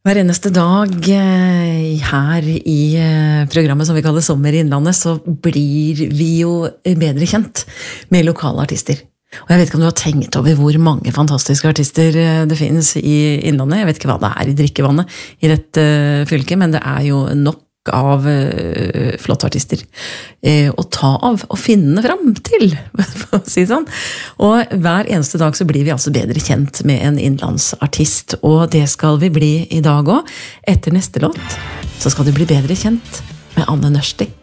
Hver eneste dag her i programmet som vi kaller Sommer i Innlandet, så blir vi jo bedre kjent med lokale artister. Og jeg vet ikke om du har tenkt over hvor mange fantastiske artister det finnes i Innlandet. Jeg vet ikke hva det er i drikkevannet i dette fylket, men det er jo nok av flotte artister å ta av og finne fram til, for å si det sånn. Og hver eneste dag så blir vi altså bedre kjent med en innlandsartist, og det skal vi bli i dag også. Etter neste låt så skal du bli bedre kjent med Anne Nørsti.